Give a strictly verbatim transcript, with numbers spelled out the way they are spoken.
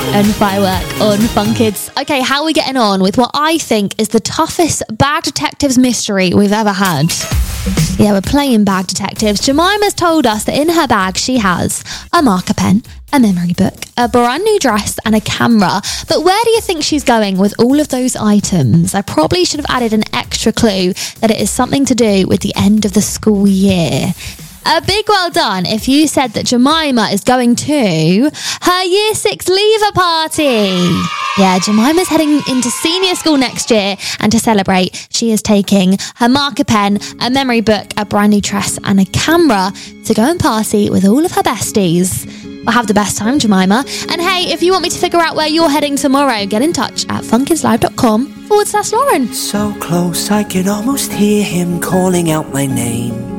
and Firework on Fun Kids. Okay, how are we getting on with what I think is the toughest Bag Detectives mystery we've ever had? Yeah, we're playing Bag Detectives. Jemima's told us that in her bag she has a marker pen, a memory book, a brand new dress and a camera. But where do you think she's going with all of those items? I probably should have added an extra clue that it is something to do with the end of the school year. A big well done if you said that Jemima is going to her year six leaver party. Yeah, Jemima's heading into senior school next year, and to celebrate, she is taking her marker pen, a memory book, a brand new dress and a camera to go and party with all of her besties. Well, have the best time, Jemima. And hey, if you want me to figure out where you're heading tomorrow, get in touch at funkidslive.com forward slash Lauren. So close I could almost hear him calling out my name.